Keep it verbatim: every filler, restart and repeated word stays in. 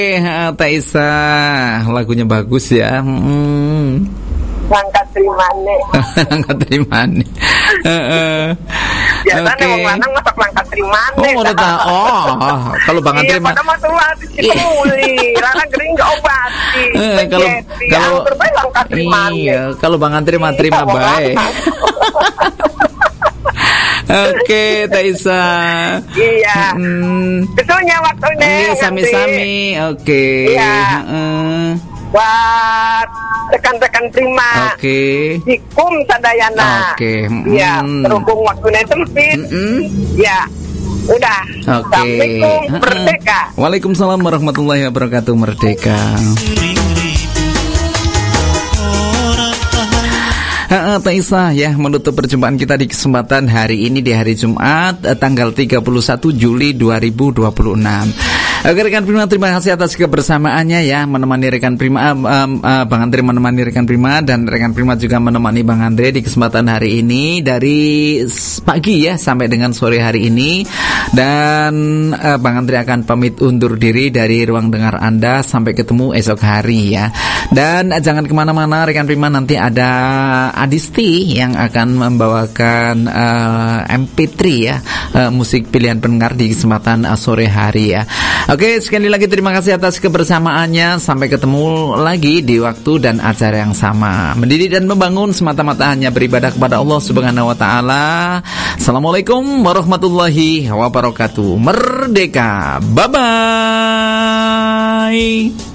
Taisa, lagunya bagus ya. Hmm. Langkat terimane. Langkat terimane. Heeh. Biasanya okay. Wong lanang masak langkat terimane. Oh, udah tahu. Oh, kalau Bang Andre mah. Iya, pada masa wati dipemuli. Lanang gering enggak obati. Eh, kalau kalau terbaik langkat terimane. Iya, kalau Bang Andre mah terima baik. Oke, Taisa. Iya. Hmm. Betulnya waktunya. Iya, sami-sami. Oke. Iya. Heeh. Buat rekan-rekan prima. Oke. Dikum sadayana. Oke. Iya, Mm. berhubung waktunya sempit. Mm-mm. Ya. Udah. Oke. Assalamualaikum, Merdeka. Waalaikumsalam warahmatullahi wabarakatuh, Merdeka. Taisa ya, menutup perjumpaan kita di kesempatan hari ini di hari Jumat tanggal tiga puluh satu Juli dua ribu dua puluh enam. Oke rekan Prima, terima kasih atas kebersamaannya ya, menemani rekan Prima, um, uh, Bang Andre menemani rekan Prima, dan rekan Prima juga menemani Bang Andre di kesempatan hari ini dari pagi ya sampai dengan sore hari ini. Dan uh, Bang Andre akan pamit undur diri dari ruang dengar Anda sampai ketemu esok hari ya. Dan uh, jangan kemana-mana rekan Prima, nanti ada Adisti yang akan membawakan uh, M P tiga ya, uh, musik pilihan pendengar di kesempatan uh, sore hari ya. Oke, sekali lagi terima kasih atas kebersamaannya. Sampai ketemu lagi di waktu dan acara yang sama. Mendidik dan membangun semata-mata hanya beribadah kepada Allah Subhanahu wa taala. Assalamualaikum warahmatullahi wabarakatuh. Merdeka. Bye bye.